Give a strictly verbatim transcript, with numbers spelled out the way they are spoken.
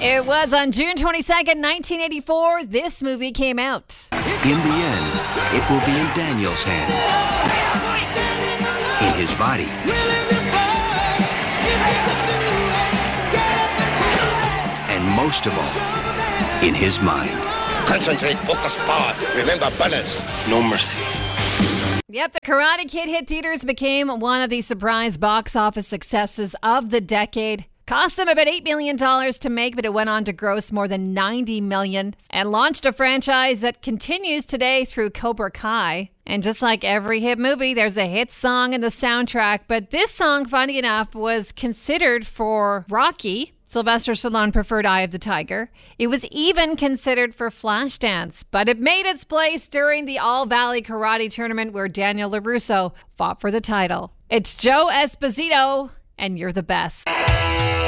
It was on June twenty-second, nineteen eighty-four, this movie came out. In the end, it will be in Daniel's hands. In his body. And most of all, in his mind. Concentrate, focus, power. Remember balance. No mercy. Yep, The Karate Kid hit theaters, became one of the surprise box office successes of the decade. Cost them about eight million dollars to make, but it went on to gross more than ninety million dollars and launched a franchise that continues today through Cobra Kai. And just like every hit movie, there's a hit song in the soundtrack. But this song, funny enough, was considered for Rocky. Sylvester Stallone preferred Eye of the Tiger. It was even considered for Flashdance, but it made its place during the All Valley Karate Tournament where Daniel LaRusso fought for the title. It's Joe Esposito, and You're the Best.